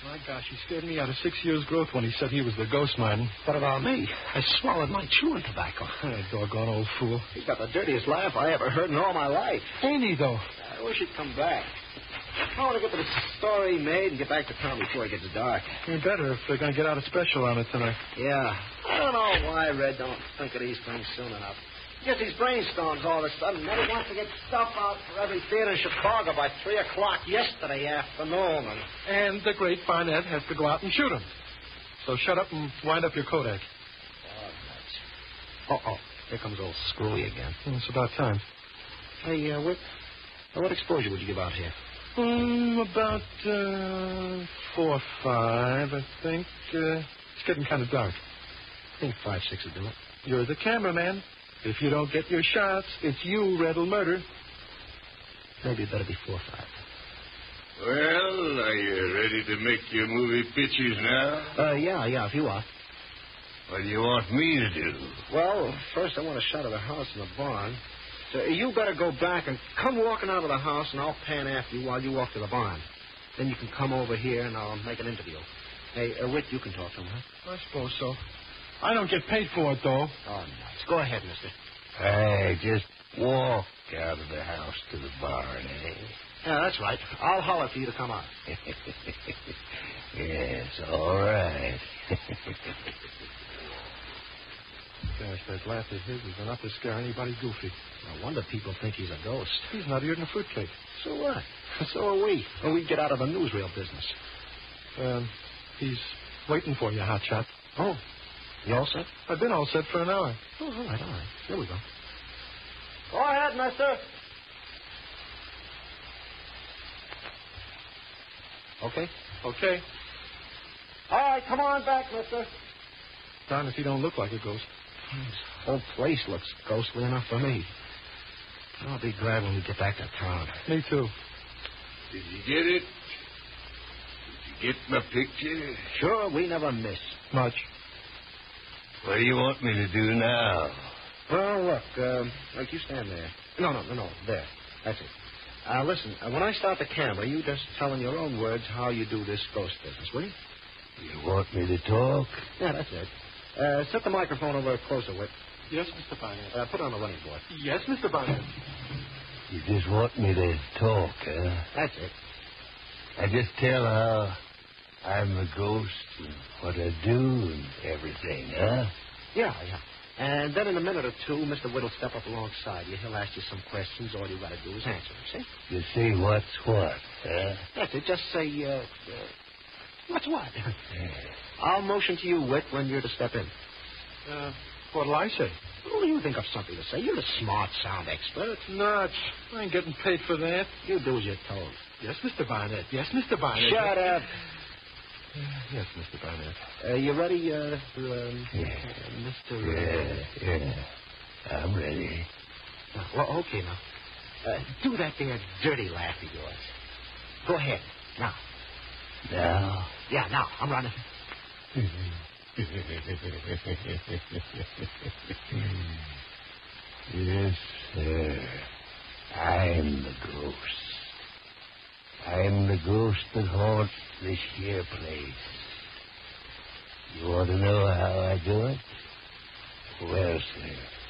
My gosh, he scared me out of 6 years' growth when he said he was the ghost man. What about me? I swallowed my chewing tobacco. Doggone old fool. He's got the dirtiest laugh I ever heard in all my life. Ain't he, though? I wish he'd come back. I want to get the story made and get back to town before it gets dark. You better if they're going to get out a special on it tonight. Yeah. I don't know why Red don't think of these things soon enough. He gets these brainstorms all of a sudden. Never wants to get stuff out for every theater in Chicago by 3 o'clock yesterday afternoon. And the great Barnett has to go out and shoot him. So shut up and wind up your Kodak. Oh, nuts. Here comes old Screwy again. It's about time. Hey, Whit, what exposure would you give out here? About 4 or 5, I think. It's getting kind of dark. I think 5, 6 would do it. You're the cameraman. If you don't get your shots, it's you Red'll murder. Maybe it better be 4 or 5. Well, are you ready to make your movie pictures now? Yeah, if you are. What do you want me to do? Well, first I want a shot of the house and the barn. So you better go back and come walking out of the house, and I'll pan after you while you walk to the barn. Then you can come over here, and I'll make an interview. Hey, Whit, you can talk to him, huh? I suppose so. I don't get paid for it, though. Oh, nice. Go ahead, mister. Hey, just walk out of the house to the barn, eh? Yeah, that's right. I'll holler for you to come out. Yes, all right. Gosh, that laugh of his is enough to scare anybody goofy. No wonder people think he's a ghost. He's nuttier than a fruitcake. So what? So are we. When we get out of the newsreel business. He's waiting for you, hotshot. Oh, you all set? I've been all set for an hour. Oh, all right. Here we go. Go ahead, mister. Okay. All right, come on back, mister. Darn if he don't look like a ghost. This whole place looks ghostly enough for me. I'll be glad when we get back to town. Me too. Did you get it? Did you get my picture? Sure, we never miss. Much. What do you want me to do now? Well, look, you stand there. No, there. That's it. Listen, when I start the camera, you just tell in your own words how you do this ghost business, will you? You want me to talk? Yeah, that's it. Set the microphone over closer, Whit. Yes, Mr. Barnett. Put it on the running board. Yes, Mr. Barnett. You just want me to talk, huh? That's it. I just tell how I'm a ghost and what I do and everything, huh? Yeah. And then in a minute or two, Mr. Whit will step up alongside you. He'll ask you some questions. All you got to do is answer them, see? You say what's what, huh? That's it. Just say, what's what? I'll motion to you, Whit, when you're to step in. What'll I say? Oh, you think of something to say. You're a smart sound expert. Nuts. I ain't getting paid for that. You do as you're told. Yes, Mr. Barnett. Yes, Mr. Barnett. Shut up. Yes, Mr. Barnett. You ready, Yeah. Mr. Yeah. I'm ready. Well, okay, now. Do that there dirty laugh of yours. Go ahead. Now. Now? Yeah, now. I'm running. Yes, sir. I'm the ghost. I'm the ghost that haunts this here place. You want to know how I do it? Well, sir,